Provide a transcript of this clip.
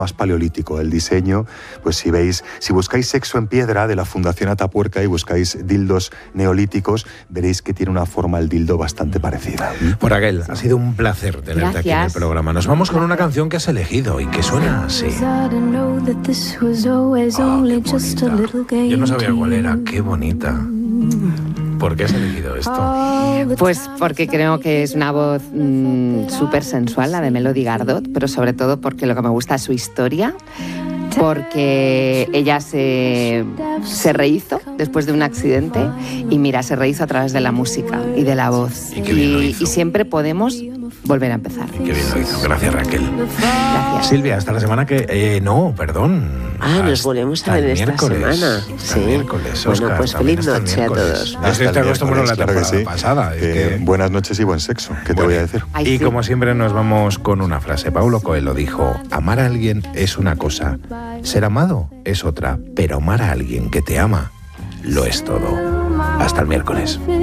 más paleolítico. El diseño, pues si buscáis Sexo en Piedra de la Fundación Atapuerca y buscáis dildos neolíticos, veréis que tiene una forma el dildo bastante parecida. Por Raquel, ha sido un placer tenerte aquí en el programa. Nos vamos con una canción que has elegido y que suena así. Oh, qué bonita. Yo no sabía cuál era, qué bonita. ¿Por qué has elegido esto? Pues porque creo que es una voz súper sensual, la de Melody Gardot, pero sobre todo porque lo que me gusta es su historia, porque ella se rehizo después de un accidente y mira, se rehizo a través de la música y de la voz. Y siempre podemos volver a empezar. Y qué bien lo hizo. Gracias, Raquel. Gracias. Silvia, hasta la semana que... nos volvemos a ver esta semana. Sí. Miércoles, Óscar, bueno, pues feliz noche a todos. Te acostumbrado la temporada pasada. Buenas noches y buen sexo. ¿Qué te voy a decir? Y como siempre nos vamos con una frase. Paulo Coelho dijo: amar a alguien es una cosa, ser amado es otra, pero amar a alguien que te ama lo es todo. Hasta el miércoles.